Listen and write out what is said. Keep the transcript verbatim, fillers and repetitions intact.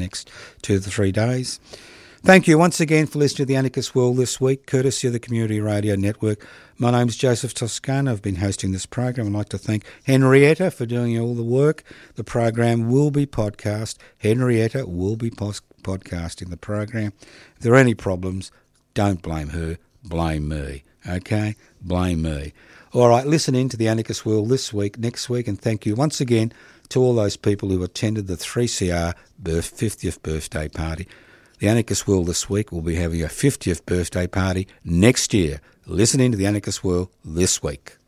next two to three days. Thank you once again for listening to The Anarchist World this week, courtesy of the Community Radio Network. My name's Joseph Toscano. I've been hosting this program. I'd like to thank Henrietta for doing all the work. The program will be podcast. Henrietta will be pos- podcasting the program. If there are any problems, don't blame her, blame me. Okay? Blame me. All right, listen in to The Anarchist World this week, next week, and thank you once again to all those people who attended the three C R birth, fiftieth birthday party. The Anarchist World this week will be having a fiftieth birthday party next year. Listen in to The Anarchist World this week.